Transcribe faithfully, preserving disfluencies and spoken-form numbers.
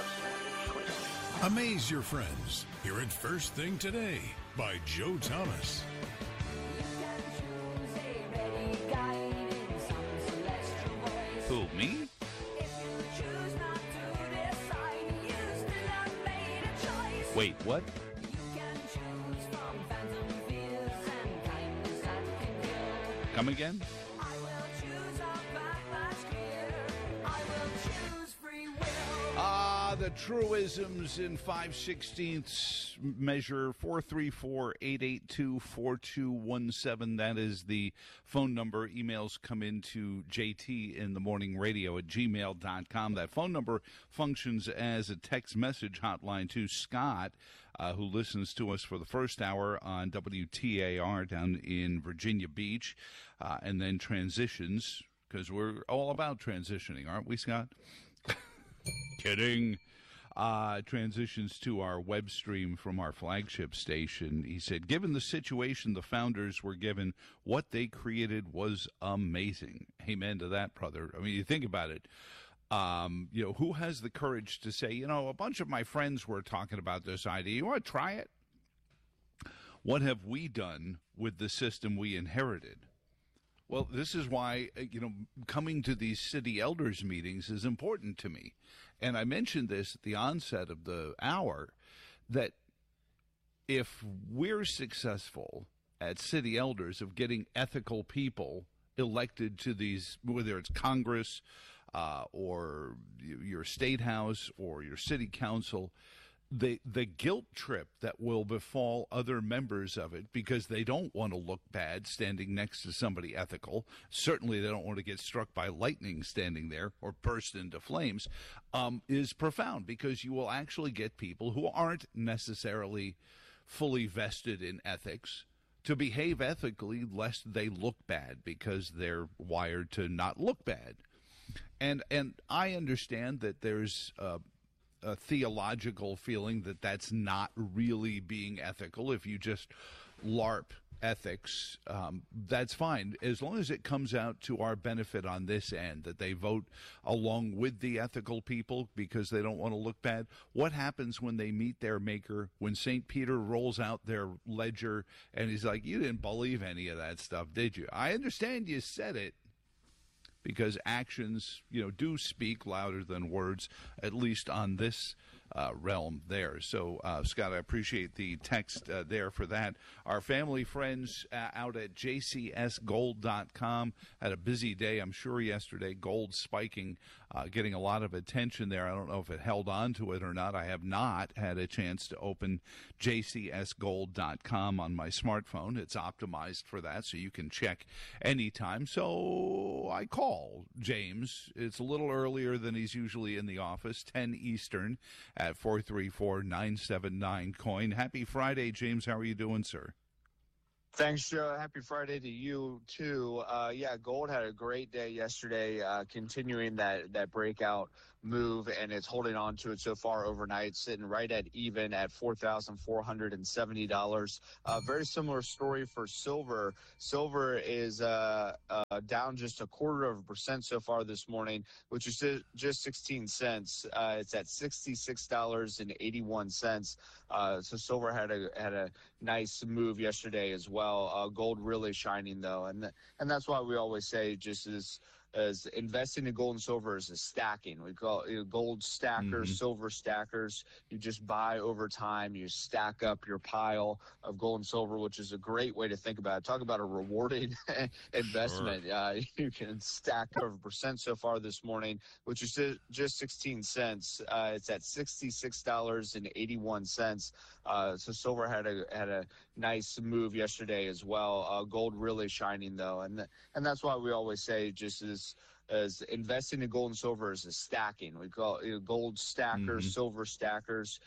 Amaze your friends. Hear it first thing today by Joe Thomas. Who, me? Wait, what? Come again? Ah, the truisms in five sixteenths measure. Four three four, eight eight two, four two one seven. That is the phone number. Emails come into J T in the morning radio at gmail dot com. That phone number functions as a text message hotline to Scott, uh, who listens to us for the first hour on W T A R down in Virginia Beach, uh, and then transitions, because we're all about transitioning, aren't we, Scott? Kidding. Uh, transitions to our web stream from our flagship station. He said, given the situation the founders were given, what they created was amazing. Amen to that, brother. I mean, you think about it. Um, you know, who has the courage to say, you know, a bunch of my friends were talking about this idea. You want to try it? What have we done with the system we inherited? Well, this is why, you know, coming to these city elders meetings is important to me. And I mentioned this at the onset of the hour, that if we're successful at city elders of getting ethical people elected to these, whether it's Congress uh, or your state house or your city council, the the guilt trip that will befall other members of it because they don't want to look bad standing next to somebody ethical. Certainly they don't want to get struck by lightning standing there or burst into flames, um, is profound, because you will actually get people who aren't necessarily fully vested in ethics to behave ethically lest they look bad because they're wired to not look bad. And, and I understand that there's uh, a theological feeling that that's not really being ethical. If you just LARP ethics, um, that's fine, as long as it comes out to our benefit on this end, that they vote along with the ethical people because they don't want to look bad. What happens when they meet their maker, when Saint Peter rolls out their ledger and he's like, you didn't believe any of that stuff, did you? I understand you said it, because actions, you know, do speak louder than words, at least on this uh, realm there. So, uh, Scott, I appreciate the text uh, there for that. Our family friends uh, out at J C S gold dot com had a busy day, I'm sure, yesterday. Gold spiking, uh, getting a lot of attention there. I don't know if it held on to it or not. I have not had a chance to open J C S gold dot com on my smartphone. It's optimized for that, so you can check anytime. So I call James. It's a little earlier than he's usually in the office, ten Eastern, at four three four, nine seven nine, coin. Happy Friday, James. How are you doing, sir? Thanks, Joe. Happy Friday to you, too. Uh, yeah, gold had a great day yesterday, uh, continuing that, that breakout move, and it's holding on to it so far overnight, sitting right at even at four thousand four hundred seventy dollars. Uh, very similar story for silver. Silver is uh, uh, down just a quarter of a percent so far this morning, which is just sixteen cents. Uh, it's at sixty-six dollars and eighty-one cents. Uh, so silver had a had a nice move yesterday as well. Uh, gold really shining, though, and th- and that's why we always say, just as as investing in gold and silver is a stacking. We call it, you know, gold stackers, mm-hmm. silver stackers. You just buy over time. You stack up your pile of gold and silver, which is a great way to think about it. Talk about a rewarding investment. Sure. Uh, you can stack over percent so far this morning, which is just sixteen cents. Uh, it's at sixty-six dollars and eighty-one cents. Uh, so silver had a had a nice move yesterday as well. Uh, gold really shining, though, and th- and that's why we always say, just as as investing in gold and silver is a stacking. We call it, you know, gold stackers, mm-hmm. silver stackers.